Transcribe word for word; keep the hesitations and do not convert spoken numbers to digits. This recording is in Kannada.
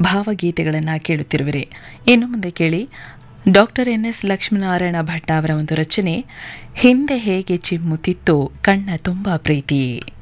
ಭಾವಗೀತೆಗಳನ್ನು ಕೇಳುತ್ತಿರುವಿರಿ. ಇನ್ನು ಮುಂದೆ ಕೇಳಿ doctor N S Lakshminarayana Bhat ಅವರ ಒಂದು ರಚನೆ, ಹಿಂದೆ ಹೇಗೆ ಚಿಮ್ಮುತ್ತಿತ್ತು ಕಣ್ಣ ತುಂಬ ಪ್ರೀತಿ.